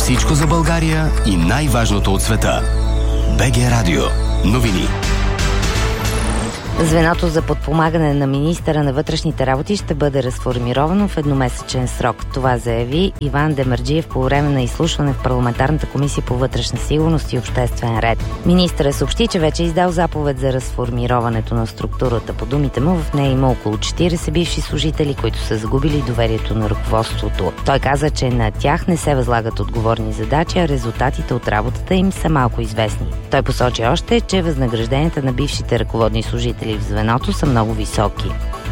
Всичко за България и най-важното от света. БГ Радио. Новини. Звеното за подпомагане на министъра на вътрешните работи ще бъде разформировано в едномесечен срок. Това заяви Иван Демерджиев по време на изслушване в парламентарната комисия по вътрешна сигурност и обществен ред. Министърът съобщи, че вече издал заповед за разформироването на структурата. По думите му, в нея има около 40 бивши служители, които са загубили доверието на ръководството. Той каза, че на тях не се възлагат отговорни задачи, а резултатите от работата им са малко известни. Той посочи още, че възнагражденията на бившите ръководни служители в звеното са много високи.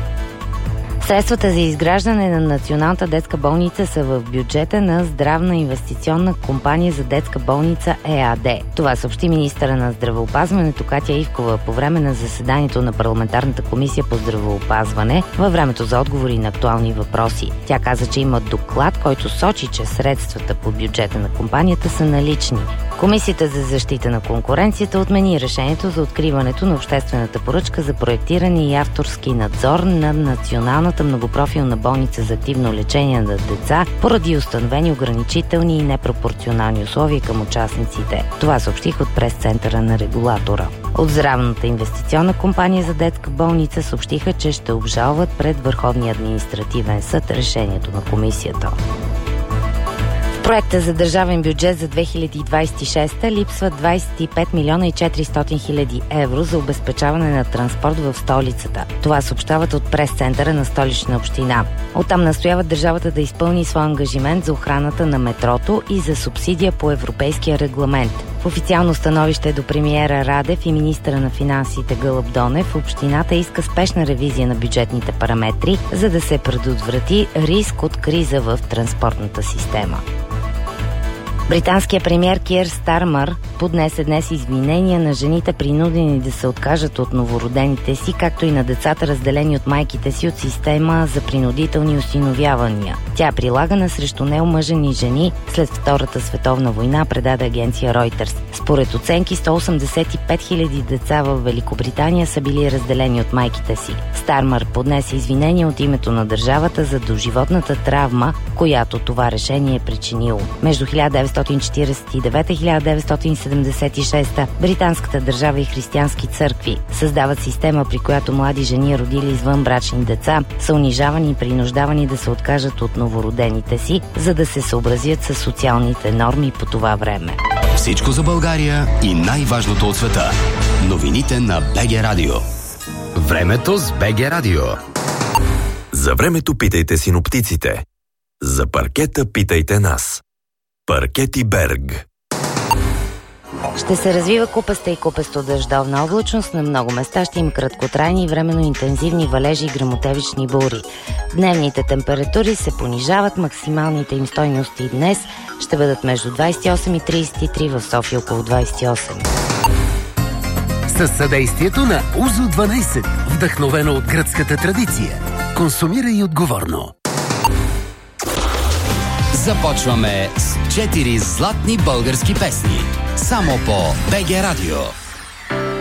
Средствата за изграждане на Националната детска болница са в бюджета на Здравна инвестиционна компания за детска болница ЕАД. Това съобщи министъра на здравеопазването Катя Ивкова по време на заседанието на парламентарната комисия по здравеопазване във времето за отговори на актуални въпроси. Тя каза, че има доклад, който сочи, че средствата по бюджета на компанията са налични. Комисията за защита на конкуренцията отмени решението за откриването на обществената поръчка за проектиране и авторски надзор на Националната многопрофилна болница за активно лечение на деца поради установени ограничителни и непропорционални условия към участниците. Това съобщих от прес-центъра на регулатора. От Здравната инвестиционна компания за детска болница съобщиха, че ще обжалват пред Върховния административен съд решението на комисията. Проекта за държавен бюджет за 2026 липсват 25 милиона и 400 хиляди евро за обезпечаване на транспорт в столицата. Това съобщават от прес-центъра на Столична община. Оттам настояват държавата да изпълни своя ангажимент за охраната на метрото и за субсидия по европейския регламент. В официално становище до премиера Радев и министъра на финансите Гълъб Донев, общината иска спешна ревизия на бюджетните параметри, за да се предотврати риск от криза в транспортната система. Британският премиер Кир Стармър поднесе днес извинения на жените, принудени да се откажат от новородените си, както и на децата, разделени от майките си от система за принудителни осиновявания. Тя е прилагана срещу неомъжени жени след Втората световна война, предаде агенция Reuters. Според оценки, 185 хиляди деца в Великобритания са били разделени от майките си. Стармър поднесе извинения от името на държавата за доживотната травма, която това решение е причинило. Между 1949-1976 британската държава и християнски църкви създават система, при която млади жени, родили извънбрачни деца, са унижавани и принуждавани да се откажат от новородените си, за да се съобразят с социалните норми по това време. Всичко за България и най-важното от света. Новините на БГ Радио. Времето с БГ Радио. За времето питайте синоптиците. За паркета питайте нас. Паркети Берг. Ще се развива купаста и купесто-дъждовна облачност. На много места ще има краткотрайни и временно интензивни валежи и гръмотевични бури. Дневните температури се понижават. Максималните им стойности днес ще бъдат между 28 и 33, в София около 28. Със съдействието на Узо 12, вдъхновено от гръцката традиция. Консумирай отговорно. Започваме с 4 златни български песни. Само по БГ Радио.